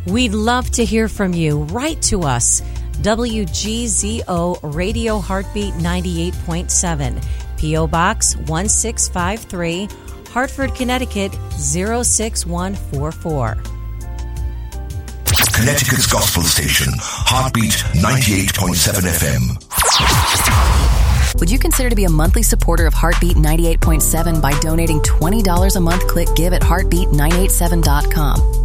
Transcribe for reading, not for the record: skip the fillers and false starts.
We'd love to hear from you. Write to us. WGZO Radio Heartbeat 98.7, P.O. Box 1653, Hartford, Connecticut 06144. Connecticut's Gospel Station, Heartbeat 98.7 FM. Would you consider to be a monthly supporter of Heartbeat 98.7 by donating $20 a month? Click give at heartbeat987.com.